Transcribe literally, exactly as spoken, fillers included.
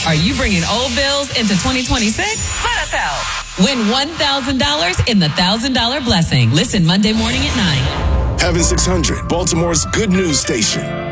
Are you bringing old bills into twenty twenty-six? Let us help. Win one thousand dollars in the one thousand dollars Blessing. Listen Monday morning at nine. Heaven six hundred, Baltimore's good news station.